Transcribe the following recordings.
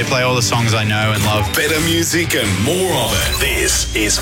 They play all the songs I know and love. Better music and more of it. This is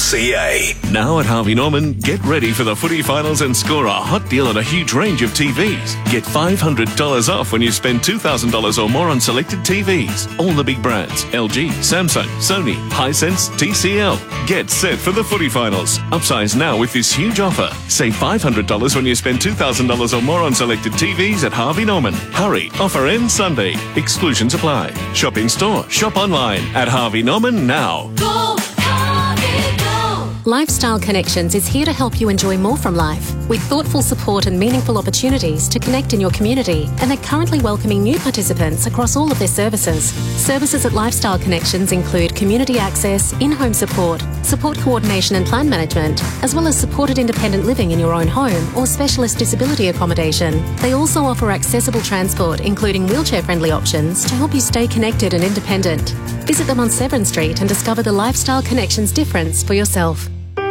4CA. Now at Harvey Norman, get ready for the footy finals and score a hot deal on a huge range of TVs. Get $500 off when you spend $2,000 or more on selected TVs. All the big brands: LG, Samsung, Sony, Hisense, TCL. Get set for the footy finals. Upsize now with this huge offer. Save $500 when you spend $2,000 or more on selected TVs at Harvey Norman. Hurry, offer ends Sunday. Exclusions apply. Shop in store, shop online at Harvey Norman now. Go, Harvey, go! Lifestyle Connections is here to help you enjoy more from life, with thoughtful support and meaningful opportunities to connect in your community, and they're currently welcoming new participants across all of their services. Services at Lifestyle Connections include community access, in-home support coordination and plan management, as well as supported independent living in your own home or specialist disability accommodation. They also offer accessible transport, including wheelchair-friendly options, to help you stay connected and independent. Visit them on Severn Street and discover the Lifestyle Connections difference for yourself.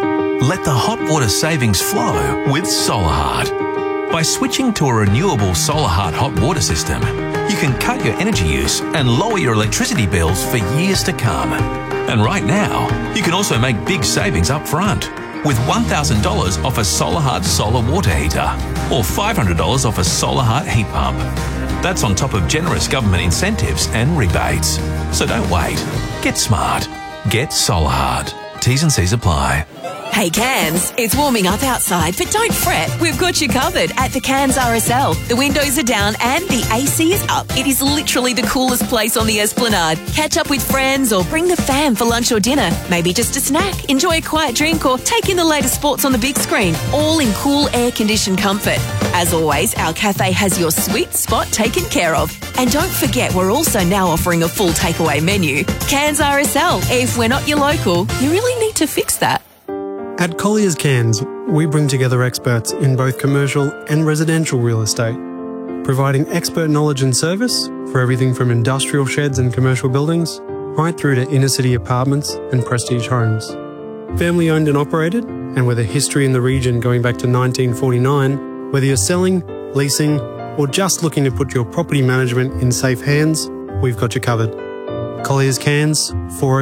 Let the hot water savings flow with SolarHeart. By switching to a renewable SolarHeart hot water system, you can cut your energy use and lower your electricity bills for years to come. And right now, you can also make big savings up front with $1,000 off a SolarHeart solar water heater or $500 off a SolarHeart heat pump. That's on top of generous government incentives and rebates. So don't wait. Get smart. Get SolarHeart. T's and C's apply. Hey Cairns, it's warming up outside, but don't fret, we've got you covered at the Cairns RSL. The windows are down and the AC is up. It is literally the coolest place on the Esplanade. Catch up with friends or bring the fam for lunch or dinner. Maybe just a snack, enjoy a quiet drink or take in the latest sports on the big screen, all in cool air-conditioned comfort. As always, our cafe has your sweet spot taken care of. And don't forget, we're also now offering a full takeaway menu. Cairns RSL, if we're not your local, you really need to fix that. At Colliers Cairns, we bring together experts in both commercial and residential real estate, providing expert knowledge and service for everything from industrial sheds and commercial buildings right through to inner-city apartments and prestige homes. Family owned and operated, and with a history in the region going back to 1949, whether you're selling, leasing, or just looking to put your property management in safe hands, we've got you covered. Colliers Cairns,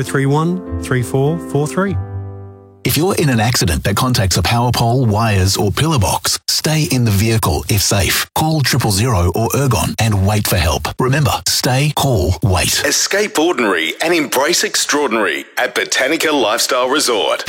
4031 3443. If you're in an accident that contacts a power pole, wires or pillar box, stay in the vehicle if safe. Call 000 or Ergon and wait for help. Remember, stay, call, wait. Escape ordinary and embrace extraordinary at Botanica Lifestyle Resort.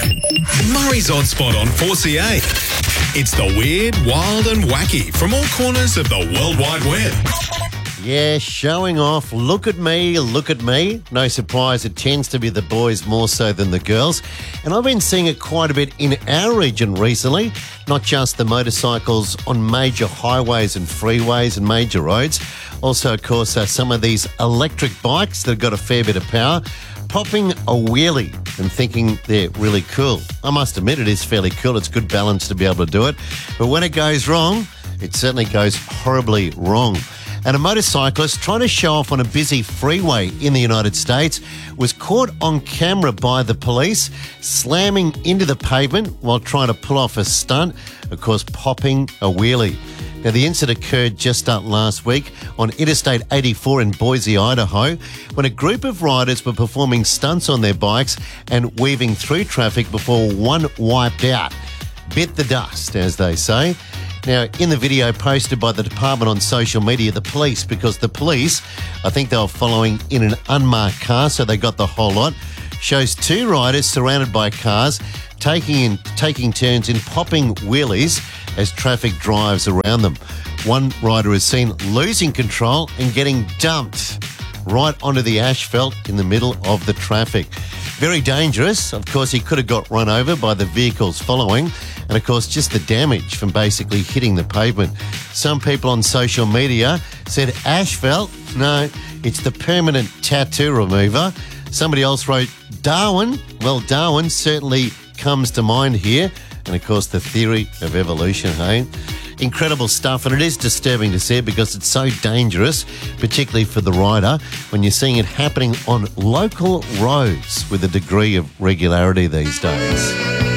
Murray's Odd Spot on 4CA. It's the weird, wild and wacky from all corners of the World Wide Web. Yeah, showing off. Look at me, look at me. No surprise, it tends to be the boys more so than the girls. And I've been seeing it quite a bit in our region recently. Not just the motorcycles on major highways and freeways and major roads. Also, of course, some of these electric bikes that have got a fair bit of power, popping a wheelie and thinking they're really cool. I must admit, it is fairly cool. It's good balance to be able to do it. But when it goes wrong, it certainly goes horribly wrong. And a motorcyclist trying to show off on a busy freeway in the United States was caught on camera by the police slamming into the pavement while trying to pull off a stunt, of course, popping a wheelie. Now, the incident occurred just last week on Interstate 84 in Boise, Idaho, when a group of riders were performing stunts on their bikes and weaving through traffic before one wiped out. Bit the dust, as they say. Now, in the video posted by the department on social media, because the police, I think they were following in an unmarked car, so they got the whole lot, shows two riders surrounded by cars taking turns in popping wheelies as traffic drives around them. One rider is seen losing control and getting dumped right onto the asphalt in the middle of the traffic. Very dangerous. Of course, he could have got run over by the vehicles following. And, of course, just the damage from basically hitting the pavement. Some people on social media said asphalt. No, it's the permanent tattoo remover. Somebody else wrote Darwin. Well, Darwin certainly comes to mind here. And, of course, the theory of evolution, hey? Incredible stuff, and it is disturbing to see it because it's so dangerous, particularly for the rider, when you're seeing it happening on local roads with a degree of regularity these days.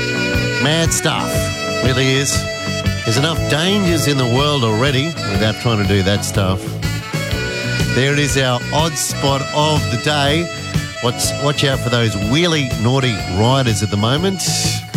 Mad stuff, really is. There's enough dangers in the world already without trying to do that stuff. There it is, our odd spot of the day. Watch out for those wheelie naughty riders at the moment.